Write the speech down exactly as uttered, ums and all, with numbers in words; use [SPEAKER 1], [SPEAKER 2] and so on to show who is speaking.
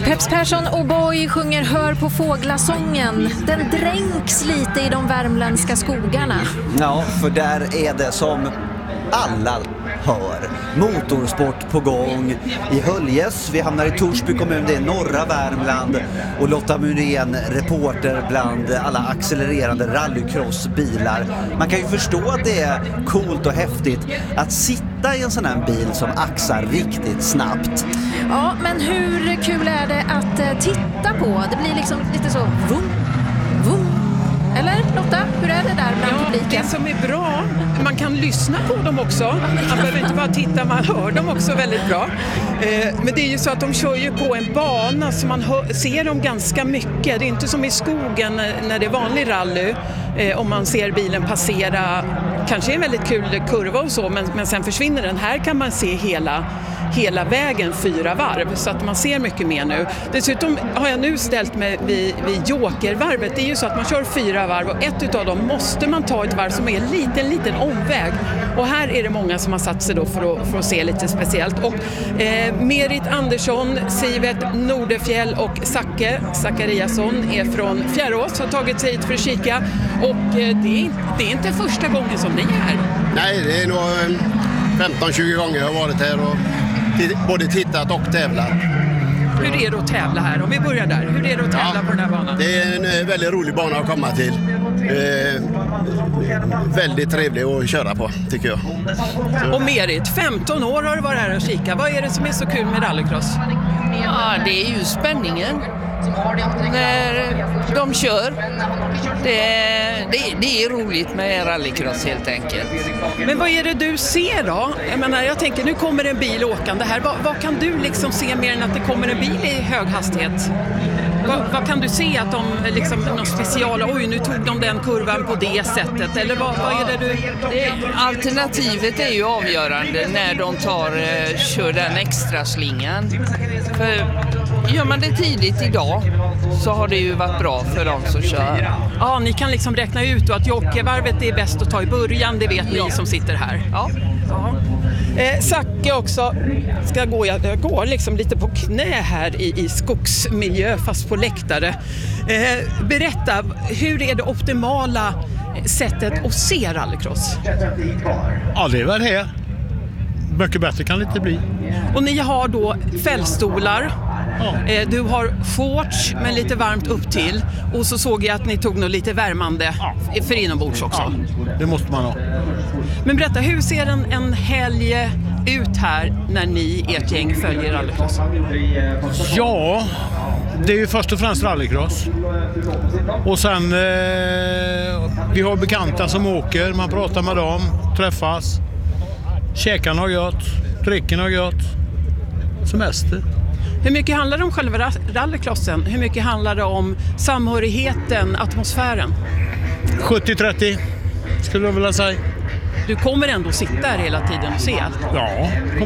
[SPEAKER 1] Peps Persson och Boy sjunger Hör på fåglasången. Den dränks lite i de värmländska skogarna.
[SPEAKER 2] Ja, för där är det som alla hör. Motorsport på gång i Höljes. Vi hamnar i Torsby kommun, det är norra Värmland. Och Lotta Munén, reporter bland alla accelererande rallycrossbilar. Man kan ju förstå att det är coolt och häftigt att sitta i en sån här bil som axar riktigt snabbt.
[SPEAKER 1] Ja, men hur kul är det att titta på? Det blir liksom lite så vum, vum. Eller Lotta, hur är det där bland
[SPEAKER 3] ja,
[SPEAKER 1] publiken?
[SPEAKER 3] Det som är bra, man kan lyssna på dem också. Man behöver inte bara titta, man hör dem också väldigt bra. Eh, men det är ju så att de kör ju på en bana så man hör, ser dem ganska mycket. Det är inte som i skogen när det är vanlig rally. Eh, om man ser bilen passera, kanske en väldigt kul kurva och så, men, men sen försvinner den. Här kan man se hela hela vägen fyra varv så att man ser mycket mer nu. Dessutom har jag nu ställt mig vid, vid jokervarvet. Det är ju så att man kör fyra varv och ett utav dem måste man ta ett varv som är en liten, liten omväg. Och här är det många som har satt sig då för att, för att se lite speciellt. Och eh, Merit Andersson, Sivet Nordefjäll och Zacke Zachariasson är från Fjärås, har tagit sig hit för att kika. Och eh, det, är, det är inte första gången som ni är här.
[SPEAKER 4] Nej, det är nog femton tjugo gånger jag har varit här och både tittat och tävlat.
[SPEAKER 3] Hur är det att tävla här? Om vi börjar där. Hur är det att tävla ja, på den här banan?
[SPEAKER 4] Det är en väldigt rolig bana att komma till. Eh, väldigt trevlig att köra på, tycker jag. Så.
[SPEAKER 3] Och Merit, femton år har du varit här och kika. Vad är det som är så kul med rallycross?
[SPEAKER 5] Ja, det är ju spänningen. När de kör. Det, det, det är roligt med rallycross helt enkelt.
[SPEAKER 3] Men vad är det du ser då? Jag menar, jag tänker, nu kommer en bil åkande här. Vad, vad kan du liksom se mer än att det kommer en bil i hög hastighet? Vad, vad kan du se att de liksom någon special, oj nu tog de den kurvan på det sättet? Eller vad, vad är det du...
[SPEAKER 5] Det, alternativet är ju avgörande när de tar, kör den extra slingan. För gör man det tidigt idag så har det ju varit bra för de som kör.
[SPEAKER 3] Ja, ni kan liksom räkna ut att jokervarvet är bäst att ta i början, det vet ja. Ni som sitter här.
[SPEAKER 5] Ja.
[SPEAKER 3] Ja. Eh, Zacke också, ska gå, jag går liksom lite på knä här i, i skogsmiljö fast på läktare. Eh, berätta, hur är det optimala sättet att se rallycross?
[SPEAKER 6] Ja, det är väl här. Mycket bättre kan det inte bli.
[SPEAKER 3] Och ni har då fällstolar.
[SPEAKER 6] Ja.
[SPEAKER 3] Eh, du har shorts med lite varmt upp till. Och så såg jag att ni tog nog lite värmande
[SPEAKER 6] ja.
[SPEAKER 3] för inombords också.
[SPEAKER 6] Ja, det måste man ha.
[SPEAKER 3] Men berätta, hur ser en, en helg ut här när ni, ert gäng, följer rallycross?
[SPEAKER 6] Ja, det är ju först och främst rallycross. Och sen eh, vi har bekanta som åker, man pratar med dem, träffas. Käkan har gött, dricken har gött, semester.
[SPEAKER 3] Hur mycket handlar det om själva rallycrossen? Hur mycket handlar det om samhörigheten, atmosfären?
[SPEAKER 6] sjuttio trettio skulle jag vilja säga.
[SPEAKER 3] Du kommer ändå sitta här hela tiden och se allt?
[SPEAKER 6] Ja.